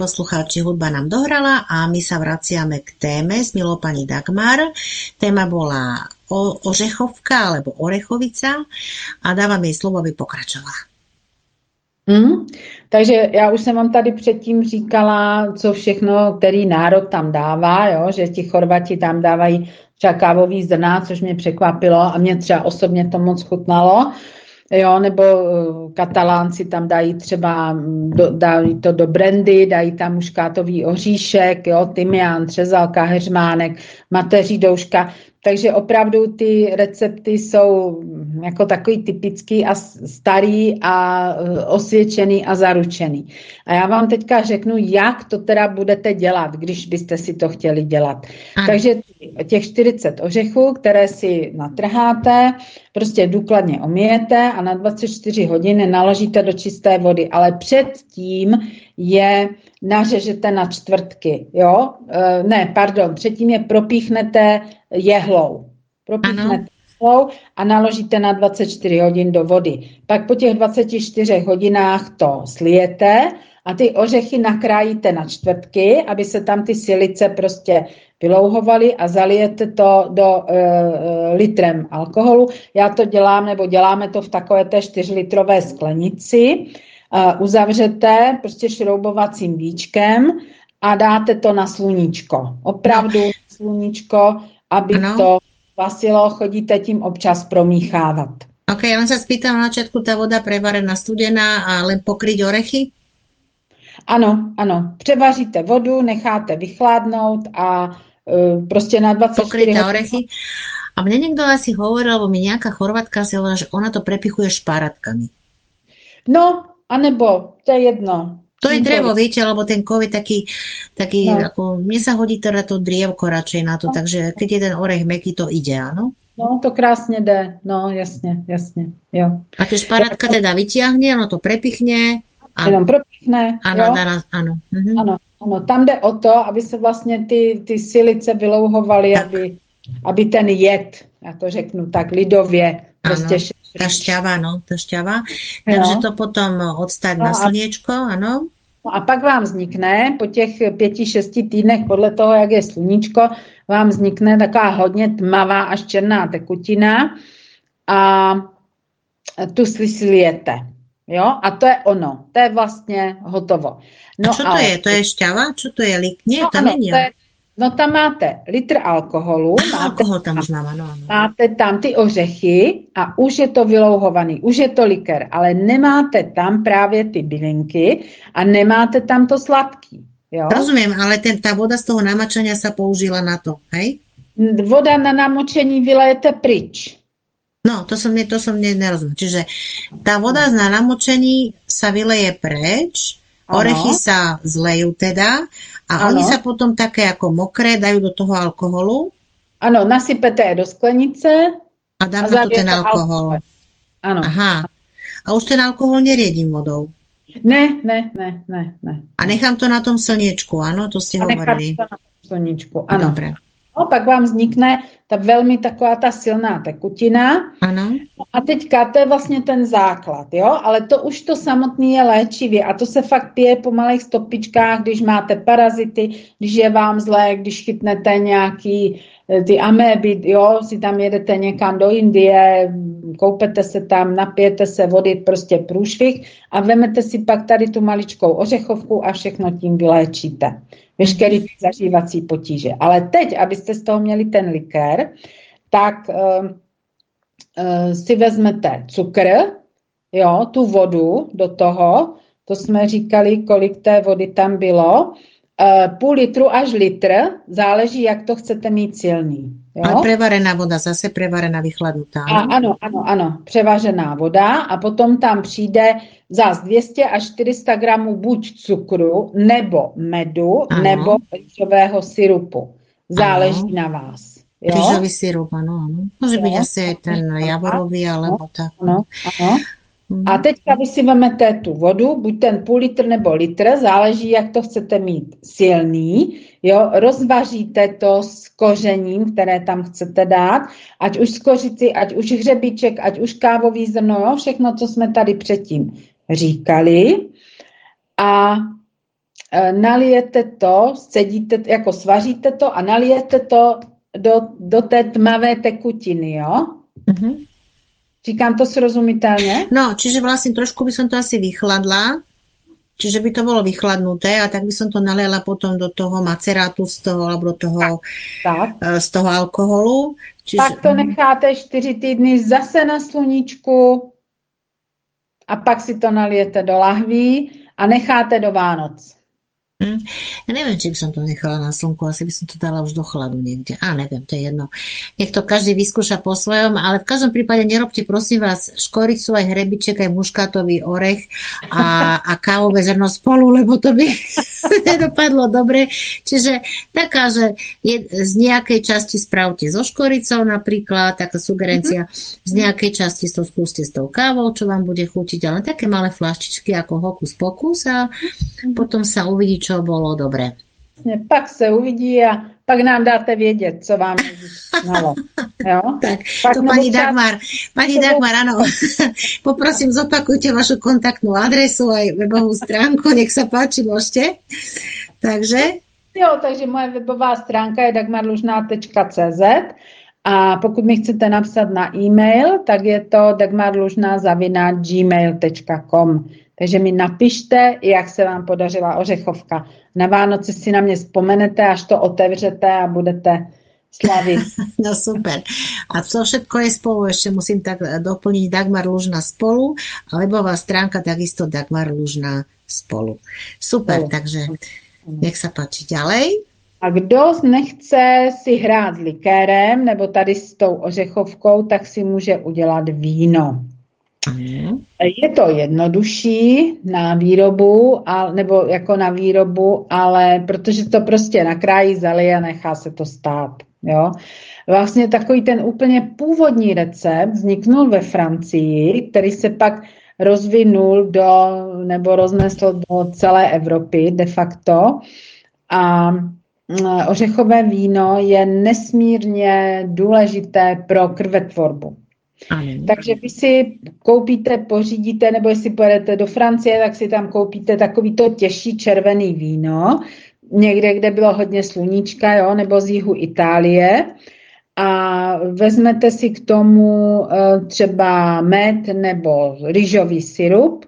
poslucháči, hudba nám dohrala a my sa vraciame k téme s milou pani Dagmar. Téma bola ořechovka alebo orechovica a dávam jej slovo, aby pokračovala. Takže já už jsem vám tady předtím říkala, co všechno, který národ tam dává, jo? Že ti Chorvati tam dávají třeba kávový zrna, což mě překvapilo a mě třeba osobně to moc chutnalo. Jo, nebo Katalánci tam dají třeba, dají to do brandy, dají tam muškátový oříšek, jo, tymián, třezalka, heřmánek, mateří douška. Takže opravdu ty recepty jsou jako takový typický a starý a osvědčený a zaručený. A já vám teďka řeknu, jak to teda budete dělat, když byste si to chtěli dělat. Takže těch 40 ořechů, které si natrháte, prostě důkladně omijete a na 24 hodin naložíte do čisté vody, ale předtím je nařežete na čtvrtky, jo? Předtím je propíchnete jehlou. A naložíte na 24 hodin do vody. Pak po těch 24 hodinách to slijete a ty ořechy nakrájíte na čtvrtky, aby se tam ty silice prostě vylouhovaly a zalijete to do litrem alkoholu. Já to dělám, nebo děláme to v takové té 4-litrové sklenici. Uzavřete prostě šroubovacím víčkem a dáte to na sluníčko. Opravdu sluníčko, aby to vasilo, chodíte tím občas promíchávat. Ok, len sa spýtam na začiatku, tá voda prevarená studená a len pokryť orechy? Ano. Převaříte vodu, necháte vychládnout a prostě na 24 pokryté orechy. A mne niekto asi hovoril, alebo mi nejaká Chorvátka si hovorila, že ona to prepichuje špáratkami. No, anebo, to je jedno. To je drevo, viete, lebo ten kov je taký ako, mne sa hodí teda to drievko radšej na to, takže keď je ten orech mäkký, to ide, áno? No, to krásně jde, no, jasně, jo. A tie šparátka teda vytiahne, ono to prepichne. Jenom propichne, ano, jo. Ano. Ano, tam jde o to, aby se vlastně ty silice vylouhovaly, aby ten jed, já to řeknu tak lidově, prostě tá šťava. Takže to potom odstať na slniečko, ano. No a pak vám vznikne, po těch 5-6 týdnech, podle toho, jak je sluníčko, vám vznikne taková hodně tmavá až černá tekutina a tu slijete. Jo? A to je ono. To je vlastně hotovo. No, a čo to je? To je šťava? Čo to je? Nie, to není. No tam máte litr alkoholu. Alkohol tam už mám, ano. Máte tam ty ořechy a už je to vylouhovaný, už je to likér, ale nemáte tam právě ty bylinky a nemáte tam to sladký. Jo? Rozumiem, ale tá voda z toho namačania sa použila na to, hej? Voda na namočení vylejete pryč. No, to som nerozumiem. Čiže tá voda na namočení sa vyleje preč, orechy sa zlejú teda a oni sa potom také ako mokré dajú do toho alkoholu. Ano, nasypete je do sklenice a dám na to ten alkohol. Ano. Aha. A už ten alkohol neriedím vodou. Ne. A nechám to na tom slniečku, áno? To ste hovorili. Nechám to na tom slniečku, ano. Dobre. No, pak vám vznikne ta velmi taková ta silná tekutina. Ano. A teďka to je vlastně ten základ, jo? Ale to už to samotný je léčivě a to se fakt pije po malých stopičkách, když máte parazity, když je vám zlé, když chytnete nějaký ty améby, jo? Si tam jedete někam do Indie, koupete se tam, napijete se vody, prostě průšvih a vemete si pak tady tu maličkou ořechovku a všechno tím vyléčíte. Veškerý ty zažívací potíže. Ale teď, abyste z toho měli ten likér, tak si vezmete cukr, jo, tu vodu do toho, to jsme říkali, kolik té vody tam bylo, půl litru až litr, záleží, jak to chcete mít silný. Jo? Ale prevarená voda, zase prevarená, vychladnutá. Ano, převařená voda a potom tam přijde zás 200 až 400 gramů buď cukru, nebo medu, nebo rýžového syrupu. Záleží na vás. Rýžový syrup, ano. Může být asi ten javorový, alebo tak. Ano. A teďka vy si vemete tu vodu, buď ten půl litr nebo litr, záleží, jak to chcete mít silný, jo, rozvaříte to s kořením, které tam chcete dát, ať už z kořici, ať už hřebíček, ať už kávový zrno, jo, všechno, co jsme tady předtím říkali. A nalijete to, scedíte, jako svaříte to a nalijete to do té tmavé tekutiny, jo? Říkám to srozumitelně? No, čiže vlastne trošku by som to asi vychladla, čiže by to bolo vychladnuté a tak by som to naliala potom do toho macerátu z toho, alebo do toho, z toho alkoholu. Čiže... Pak to necháte 4 týdny zase na sluníčku a pak si to nalijete do lahví a necháte do Vánoc. Ja neviem, či by som to nechala na slnku, asi by som to dala už do chladu niekde. Neviem, to je jedno. Nech to každý vyskúša po svojom, ale v každom prípade nerobte, prosím vás, škoricu, aj hrebiček, aj muškátový orech a kávové zrno spolu, lebo to by nedopadlo dobre. Čiže taká, že z nejakej časti spravte so škoricou napríklad, taká sugerencia, z nejakej časti to skúste s tou kávou, čo vám bude chutiť, ale také malé flaštičky ako hokus pokus a potom sa uvidí, čo bolo dobre. Pak se uvidí a pak nám dáte vědět, co vám znalo. Jo? Tak, to pani Dagmar, áno, poprosím, zopakujte vašu kontaktnú adresu aj webovú stránku, nech sa páči, môžete. Takže? Jo, takže moje webová stránka je dagmarlužná.cz a pokud mi chcete napsat na e-mail, tak je to dagmarlužna@gmail.com. Takže mi napište, jak se vám podařila ořechovka. Na Vánoce si na mě vzpomenete, až to otevřete a budete slavit. No super. A co všetko je spolu, ešte musím tak doplniť Dagmar Lužná spolu, a webová stránka takisto Dagmar Lužná spolu. Super, takže nech sa páči ďalej. A kdo nechce si hrát s likérem, nebo tady s tou ořechovkou, tak si může udělat víno. Je to jednodušší na výrobu, nebo jako na výrobu, ale protože to prostě nakrájí, zalije a nechá se to stát. Jo? Vlastně takový ten úplně původní recept vzniknul ve Francii, který se pak rozvinul nebo roznesl do celé Evropy de facto. A ořechové víno je nesmírně důležité pro krvetvorbu. Takže vy si koupíte, pořídíte, nebo jestli pojedete do Francie, tak si tam koupíte takový to těžší červený víno, někde, kde bylo hodně sluníčka, jo, nebo z jihu Itálie. A vezmete si k tomu třeba med nebo rýžový sirup.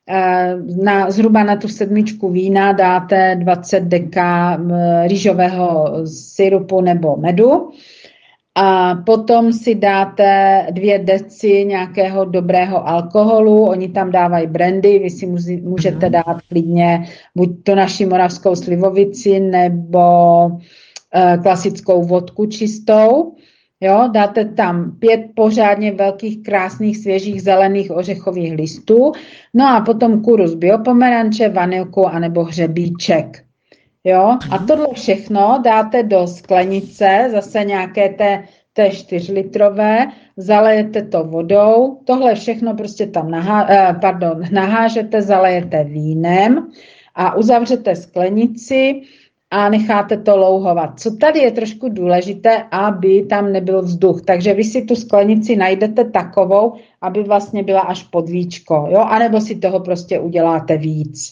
Zhruba na tu 7 vína dáte 20 deka rýžového sirupu nebo medu. A potom si dáte 2 deci nějakého dobrého alkoholu, oni tam dávají brandy, vy si můžete dát klidně buď to naši moravskou slivovici nebo klasickou vodku čistou. Jo, dáte tam 5 pořádně velkých, krásných, svěžích zelených ořechových listů, no a potom kůru z biopomeranče, vanilku anebo hřebíček. Jo? A tohle všechno dáte do sklenice, zase nějaké té 4litrové, zalejete to vodou, tohle všechno prostě tam nahážete, zalejete vínem a uzavřete sklenici a necháte to louhovat. Co tady je trošku důležité, aby tam nebyl vzduch, takže vy si tu sklenici najdete takovou, aby vlastně byla až pod víčko, jo? Anebo si toho prostě uděláte víc.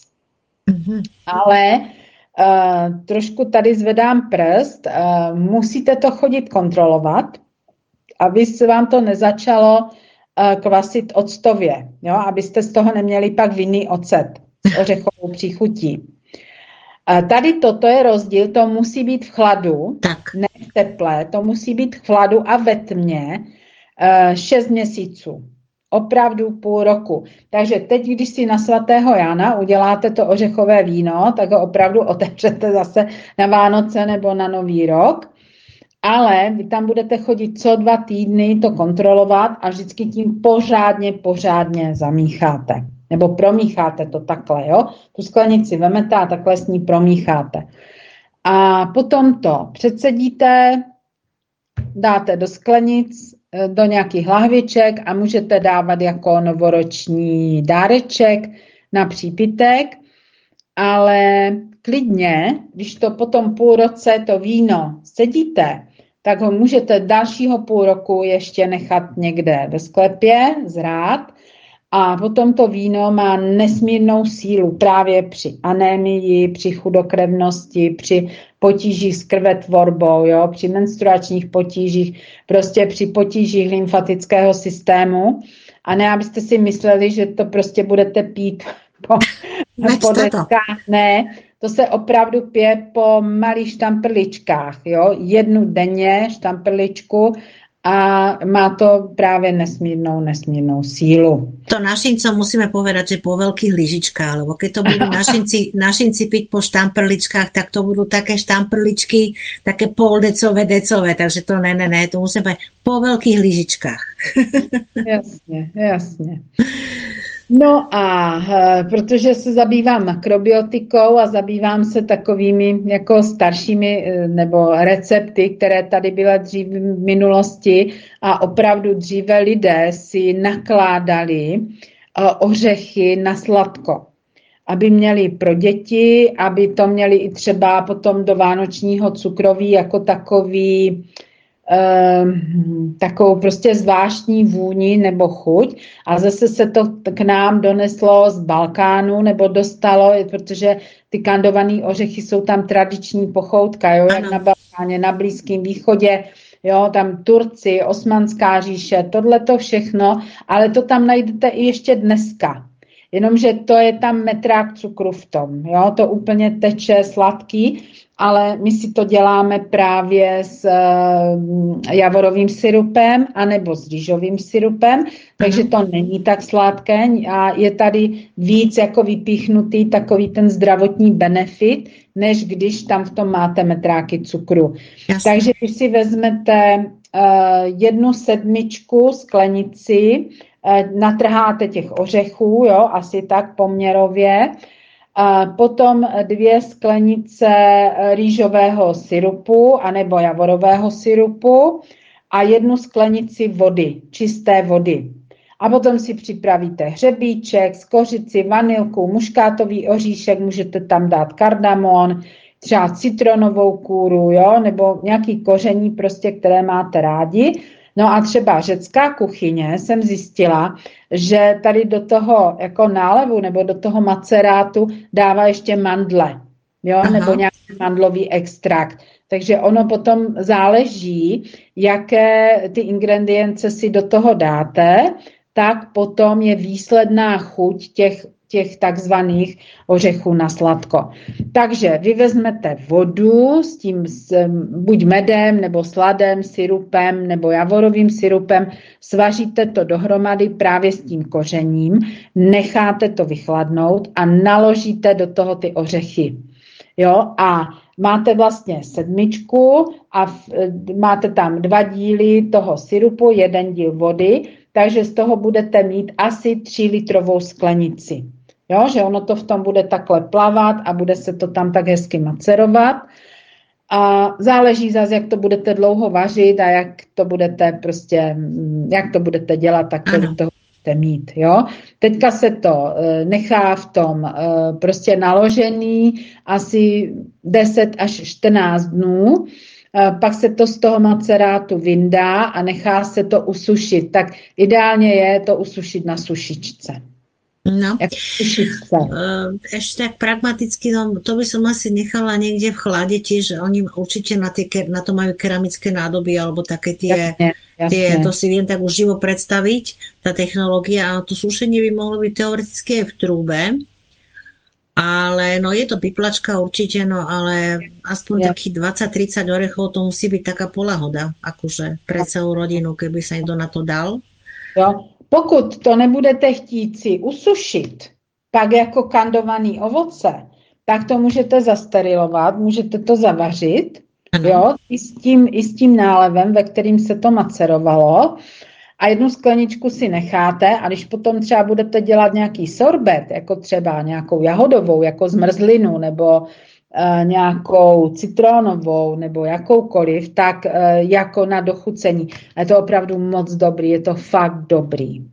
Ale trošku tady zvedám prst, musíte to chodit kontrolovat, aby se vám to nezačalo kvasit octově, jo? Abyste z toho neměli pak vinný ocet s ořechovou příchutí. Tady toto je rozdíl, to musí být v chladu, ne v teple, to musí být v chladu a ve tmě 6 měsíců. Opravdu půl roku. Takže teď, když si na svatého Jana uděláte to ořechové víno, tak ho opravdu otevřete zase na Vánoce nebo na Nový rok. Ale vy tam budete chodit co 2 týdny to kontrolovat a vždycky tím pořádně zamícháte. Nebo promícháte to takhle, jo? Tu sklenici vemete a takhle s ní promícháte. A potom to předsedíte, dáte do sklenic, do nějakých lahviček a můžete dávat jako novoroční dáreček na přípitek, ale klidně, když to potom půl roce to víno sedíte, tak ho můžete dalšího půl roku ještě nechat někde ve sklepě zrát A potom to víno má nesmírnou sílu právě při anémii, při chudokrevnosti, při potížích s krvetvorbou, jo, při menstruačních potížích, prostě při potížích lymfatického systému. A ne, abyste si mysleli, že to prostě budete pít po deskách. Ne, to se opravdu pije po malých štamprličkách, jo, 1 denně štamprličku a má to právě nesmírnou sílu. To našincom musíme povedať, že po veľkých lyžičkách, lebo keď to budú našinci piť po štamprličkách, tak to budú také štamprličky, také poldecové, takže to ne, to musíme povedať po veľkých lyžičkách. Jasně. No a protože se zabývám makrobiotikou a zabývám se takovými jako staršími nebo recepty, které tady byly dřív v minulosti a opravdu dříve lidé si nakládali ořechy na sladko, aby měli pro děti, aby to měli i třeba potom do vánočního cukroví jako takovou prostě zvláštní vůni nebo chuť a zase se to k nám doneslo z Balkánu nebo dostalo, protože ty kandované ořechy jsou tam tradiční pochoutka, jo, jak na Balkáně, na Blízkém východě, jo, tam Turci, Osmanská říše, tohleto všechno, ale to tam najdete i ještě dneska. Jenomže to je tam metrák cukru v tom, jo, to úplně teče sladký, ale my si to děláme právě s javorovým syrupem anebo s rýžovým syrupem, takže to není tak sladké a je tady víc jako vypíchnutý takový ten zdravotní benefit, než když tam v tom máte metráky cukru. Jasně. Takže když si vezmete 1/7 sklenici, natrháte těch ořechů, jo, asi tak poměrově, potom 2 sklenice rýžového syrupu anebo javorového syrupu a 1 sklenici vody, čisté vody. A potom si připravíte hřebíček, skořici, vanilku, muškátový oříšek, můžete tam dát kardamon, třeba citronovou kůru, jo, nebo nějaký koření prostě, které máte rádi. No a třeba řecká kuchyně jsem zjistila, že tady do toho jako nálevu nebo do toho macerátu dává ještě mandle, jo, nebo nějaký mandlový extrakt. Takže ono potom záleží, jaké ty ingredience si do toho dáte, tak potom je výsledná chuť těch takzvaných ořechů na sladko. Takže vy vezmete vodu s tím buď medem, nebo sladem, syrupem, nebo javorovým syrupem, svaříte to dohromady právě s tím kořením, necháte to vychladnout a naložíte do toho ty ořechy. Jo, a máte vlastně 7 a máte tam 2 díly toho syrupu, 1 díl vody, takže z toho budete mít asi 3-litrovou sklenici. Jo, že ono to v tom bude takhle plavat a bude se to tam tak hezky macerovat. A záleží zase, jak to budete dlouho vařit a jak to budete dělat, tak to do toho budete mít. Jo. Teďka se to nechá v tom prostě naložený asi 10 až 14 dnů. Pak se to z toho macerátu vyndá a nechá se to usušit. Tak ideálně je to usušit na sušičce. No, ešte tak pragmaticky, no, to by som asi nechala niekde v chlade tiež, oni určite na to majú keramické nádoby, alebo také tie, to si viem tak už živo predstaviť, tá technológia, a to sušenie by mohlo byť teoreticky aj v trúbe, ale no je to piplačka určite, no ale aspoň takých 20-30 orechov, to musí byť taká polahoda, akože pre celú rodinu, keby sa niekto na to dal. Jo. Pokud to nebudete chtít si usušit, pak jako kandovaný ovoce, tak to můžete zasterilovat, můžete to zavařit, jo, i s tím nálevem, ve kterým se to macerovalo, a 1 skleničku si necháte a když potom třeba budete dělat nějaký sorbet, jako třeba nějakou jahodovou, jako zmrzlinu, nebo nějakou citronovou nebo jakoukoliv, tak jako na dochucení. Je to opravdu moc dobrý, je to fakt dobrý.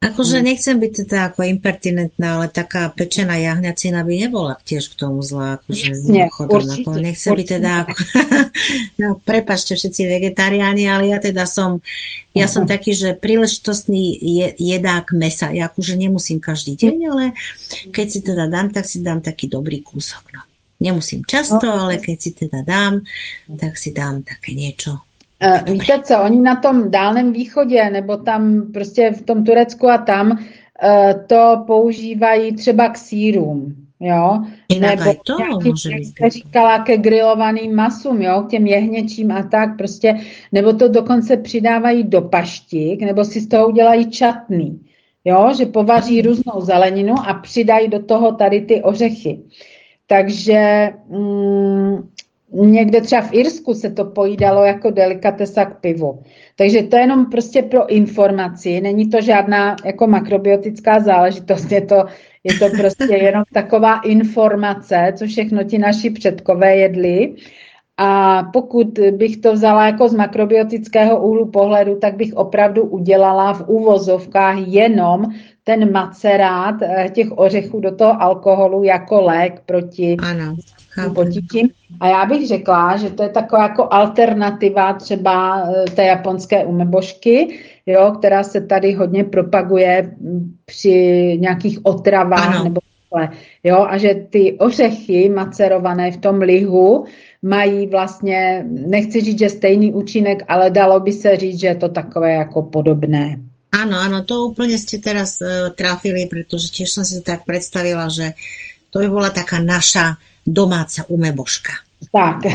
Akože nechcem byť teda ako impertinentná, ale taká pečená jahňacina by nebola tiež k tomu zlá, akože mimochodom, ako nechcem byť teda ako, no prepáčte všetci vegetariáni, ale ja teda som taký, že príležitostný jedák mesa, ja akože nemusím každý deň, ale keď si teda dám, tak si dám taký dobrý kúsok, no. Nemusím často, ale keď si teda dám, tak si dám také niečo. Víte co, oni na tom Dálném východě, nebo tam prostě v tom Turecku a tam to používají třeba k sýrům, jo? Inak nebo aj to môže jak byť. jste říkala, ke grilovaným masům, jo? K těm jehněčím a tak prostě, nebo to dokonce přidávají do paštik, nebo si z toho udělají čatný, jo? Že povaří různou zeleninu a přidají do toho tady ty ořechy. Takže někde třeba v Irsku se to pojídalo jako delikatesa k pivu. Takže to je jenom prostě pro informaci, není to žádná jako makrobiotická záležitost, je to prostě jenom taková informace, co všechno ti naši předkové jedli. A pokud bych to vzala jako z makrobiotického úhlu pohledu, tak bych opravdu udělala v úvozovkách jenom ten macerát těch ořechů do toho alkoholu jako lék proti potížím. A já bych řekla, že to je taková jako alternativa třeba té japonské umebožky, jo, která se tady hodně propaguje při nějakých otravách nebo takhle, jo, a že ty ořechy macerované v tom lihu mají vlastně, nechci říct, že stejný účinek, ale dalo by se říct, že je to takové jako podobné. Áno, to úplne ste teraz trafili, pretože tiež som si to tak predstavila, že to by bola taká naša domáca umebožka. Tak.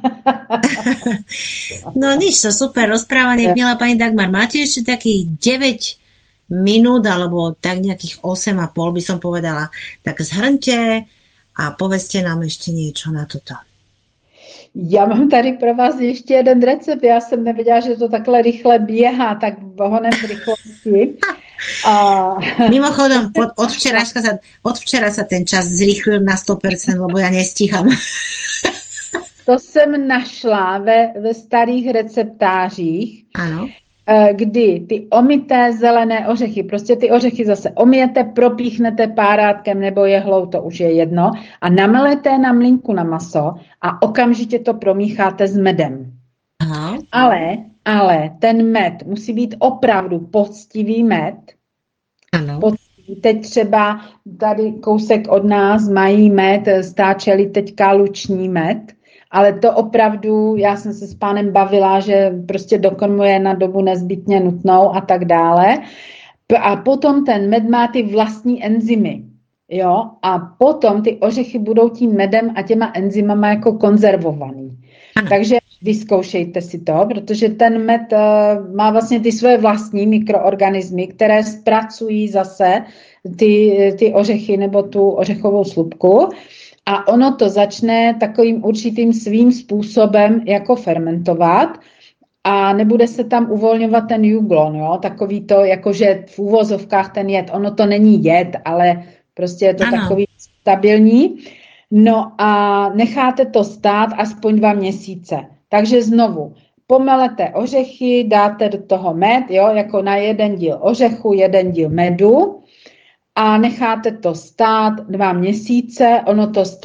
No nič, to super rozprávanie, milá pani Dagmar. Máte ešte takých 9 minút, alebo tak nejakých 8,5 by som povedala. Tak zhrňte a povedzte nám ešte niečo na toto. Já mám tady pro vás ještě jeden recept. Já jsem nevěděla, že to takhle rychle běhá, tak honem v rychlosti. Mimochodom, od včera sa ten čas zrýchlil na 100%, lebo ja nestíham. To jsem našla ve starých receptářích. Ano. Kdy ty omyté zelené ořechy, prostě ty ořechy zase omijete, propíchnete párátkem nebo jehlou, to už je jedno, a namelete na mlýnku na maso a okamžitě to promícháte s medem. Aha. Ale ten med musí být opravdu poctivý med. Ano. Teď třeba tady kousek od nás mají med, stáčeli teďka luční med, ale to opravdu, já jsem se s pánem bavila, že prostě dokonuje na dobu nezbytně nutnou a tak dále. A potom ten med má ty vlastní enzymy, jo, a potom ty ořechy budou tím medem a těma enzymama jako konzervovaný. Takže vyzkoušejte si to, protože ten med má vlastně ty svoje vlastní mikroorganismy, které zpracují zase ty ořechy nebo tu ořechovou slupku. A ono to začne takovým určitým svým způsobem jako fermentovat a nebude se tam uvolňovat ten juglon, jo? Takový to, jakože v úvozovkách ten jed, ono to není jed, ale prostě je to takový stabilní. No a necháte to stát aspoň 2 měsíce. Takže znovu, pomelete ořechy, dáte do toho med, jo? Jako na 1 díl ořechu, 1 díl medu, a necháte to stát 2 měsíce, ono to